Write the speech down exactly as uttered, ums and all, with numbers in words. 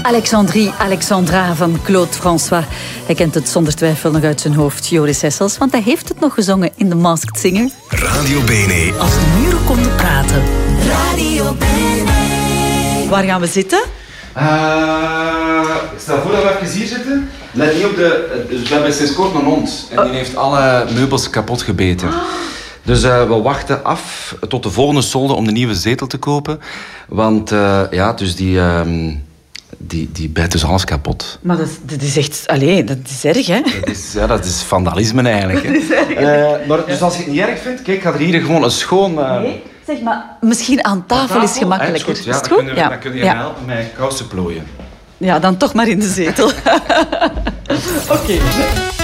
Alexandrie Alexandra van Claude François. Hij kent het zonder twijfel nog uit zijn hoofd, Joris Hessels, want hij heeft het nog gezongen in The Masked Singer. Radio Bene. Als de muren konden praten. Radio Bene. Waar gaan we zitten? Uh, ik stel voor dat we even hier zitten. Let niet op de... Dus we hebben sinds kort een hond. En die heeft alle meubels kapot gebeten. Dus uh, we wachten af tot de volgende solde om de nieuwe zetel te kopen. Want uh, ja, dus die... Uh, Die, die bijt dus alles kapot. Maar dat is, dat is echt... Allee, dat is erg, hè? Dat is, ja, dat is vandalisme eigenlijk. Hè. Dat is erg. Uh, maar dus als je het niet erg vindt, kijk, ik ga er hier gewoon een schoon... Uh, Nee, zeg maar, misschien aan tafel, tafel is gemakkelijker. Is goed, ja, is het dan goed? kun je, Ja. dan kun je Ja. me helpen met kousen plooien. Ja, dan toch maar in de zetel. Oké. Okay.